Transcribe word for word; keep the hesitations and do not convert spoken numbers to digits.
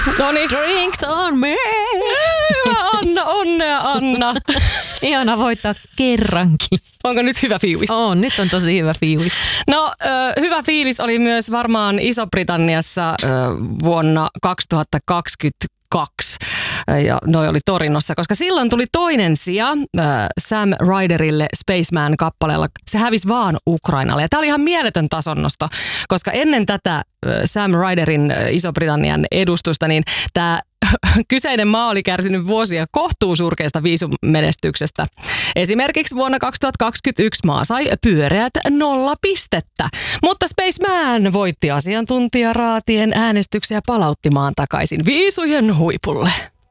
No niin. Drinks on me! Anna, onnea Anna. Ihana voittaa kerrankin. Onko nyt hyvä fiilis? On, nyt on tosi hyvä fiilis. No, ö, hyvä fiilis oli myös varmaan Iso-Britanniassa ö, vuonna kaksituhattakaksikymmentäkaksi. Ja noi oli Torinossa, koska silloin tuli toinen sija äh, Sam Ryderille Spaceman-kappaleella. Se hävisi vaan Ukrainalle. Ja tämä oli ihan mieletön tasonnosto, koska ennen tätä äh, Sam Ryderin äh, Iso-Britannian edustusta, niin tämä kyseinen maa oli kärsinyt vuosia kohtuusurkeista viisumenestyksestä. Esimerkiksi vuonna kaksituhattakaksikymmentäyksi maa sai pyöreät nolla pistettä. Mutta Spaceman voitti asiantuntijaraatien äänestyksen ja palautti maan takaisin viisujen huipulle.